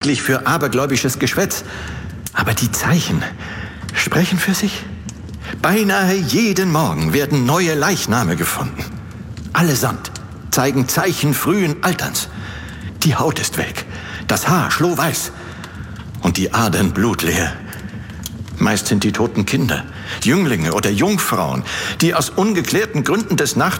lediglich für abergläubisches Geschwätz. Aber die Zeichen sprechen für sich. Beinahe jeden Morgen werden neue Leichname gefunden. Allesamt zeigen Zeichen frühen Alterns. Die Haut ist welk, das Haar schlohweiß und die Adern blutleer. Meist sind die toten Kinder, Jünglinge oder Jungfrauen, die aus ungeklärten Gründen des Nachts